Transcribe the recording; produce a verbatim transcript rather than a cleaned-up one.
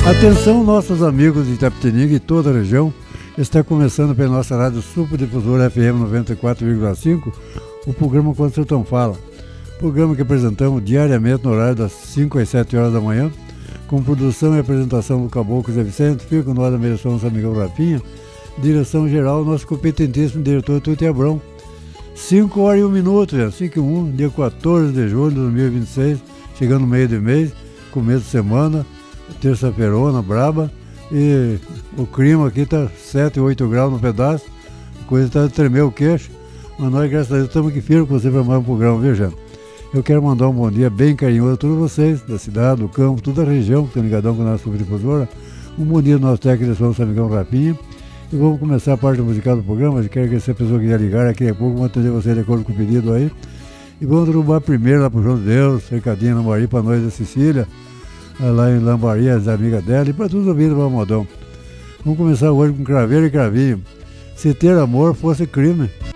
Atenção, nossos amigos de Itapetininga e toda a região. Está começando pela nossa rádio Superdifusora F M noventa e quatro vírgula cinco o programa Quando o Sertão Fala. Programa que apresentamos diariamente no horário das cinco às sete horas da manhã, com produção e apresentação do Caboclo Zé Vicente, fica com nós da direção São Miguel Rapinha, direção geral, nosso competentíssimo diretor Tuti Abrão. cinco horas e um minuto, cinco e um, dia quatorze de julho de dois mil e vinte e seis, chegando no meio de mês, começo de semana, terça-feirona, braba, e o clima aqui está sete, oito graus no pedaço, a coisa está de tremer o queixo, mas nós, graças a Deus, estamos aqui firmes com você para mais um programa, viu, gente? Eu quero mandar um bom dia bem carinhoso a todos vocês, da cidade, do campo, toda a região que estão ligadão com a nossa Superdifusora. Um bom dia do nosso técnico de som, São Miguel Rapinha. E vamos começar a parte musical do programa. Eu quero que essa pessoa que quer ligar aqui a pouco, vamos atender você de acordo com o pedido aí. E vamos derrubar primeiro lá pro João de Deus, cercadinha na Lambari, para nós da Cecília, lá em Lambari, as amigas dela, e para todos os ouvintes do Modão. Vamos começar hoje com Craveiro e Cravinho. Se ter amor fosse crime.